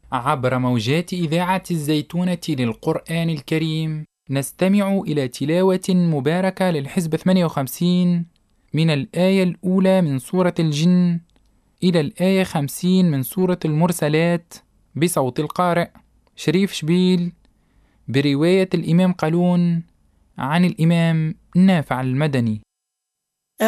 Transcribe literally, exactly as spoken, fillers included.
عبر موجات إذاعة الزيتونة للقرآن الكريم نستمع إلى تلاوة مباركة للحزب ثمانية وخمسين من الآية الأولى من سورة الجن إلى الآية خمسين من سورة المرسلات بصوت القارئ شريف شبيل، برواية الإمام قالون عن الإمام نافع المدني.